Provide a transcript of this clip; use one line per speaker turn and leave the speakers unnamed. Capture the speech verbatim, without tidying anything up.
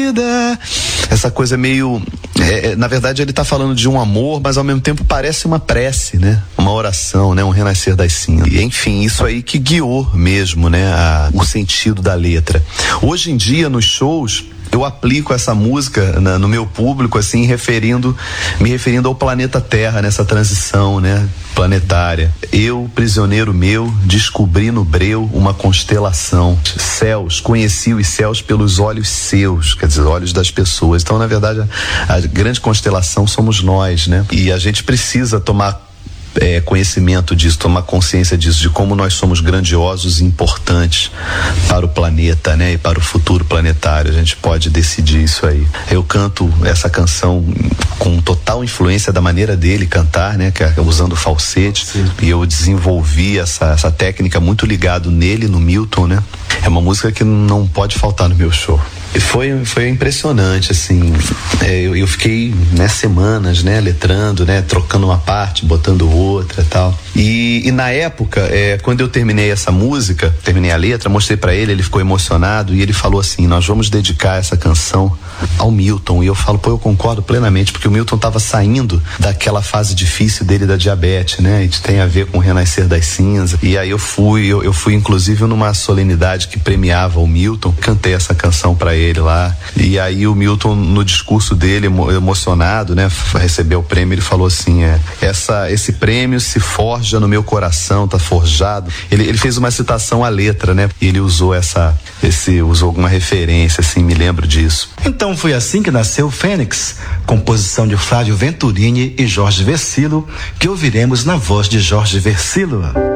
vida. Essa coisa meio, é, na verdade ele tá falando de um amor, mas ao mesmo tempo parece uma prece, né? Uma oração, né? Um renascer das cinzas. E, enfim, isso aí que guiou mesmo, né? A, o sentido da letra. Hoje em dia, nos shows, eu aplico essa música na, no meu público, assim, referindo, me referindo ao planeta Terra, nessa transição, né, planetária. Eu, prisioneiro meu, descobri no breu uma constelação. Céus, conheci os céus pelos olhos seus, quer dizer, olhos das pessoas. Então, na verdade, a, a grande constelação somos nós, né? E a gente precisa tomar É, conhecimento disso, tomar consciência disso, de como nós somos grandiosos e importantes para o planeta, né? E para o futuro planetário. A gente pode decidir isso aí. Eu canto essa canção com total influência da maneira dele cantar, né? Que é usando falsete. Sim. E eu desenvolvi essa, essa técnica muito ligado nele, no Milton, né? É uma música que não pode faltar no meu show. E foi, foi impressionante, assim, é, eu, eu fiquei, né, semanas, né, letrando, né, trocando uma parte, botando outra e tal. E, e na época, é, quando eu terminei essa música, terminei a letra, mostrei pra ele, ele ficou emocionado e ele falou assim: nós vamos dedicar essa canção ao Milton. E eu falo, pô, eu concordo plenamente, porque o Milton tava saindo daquela fase difícil dele da diabetes, né, e tem a ver com o renascer das cinzas. E aí eu fui, eu, eu fui inclusive numa solenidade que premiava o Milton, cantei essa canção pra ele ele lá, e aí o Milton, no discurso dele, emocionado, né, recebeu o prêmio, ele falou assim: é, essa, esse prêmio se forja no meu coração, tá forjado. Ele, ele fez uma citação à letra, né, e ele usou essa, esse, usou alguma referência, assim, me lembro disso.
Então foi assim que nasceu Fênix, composição de Flávio Venturini e Jorge Versilo, que ouviremos na voz de Jorge Versilo.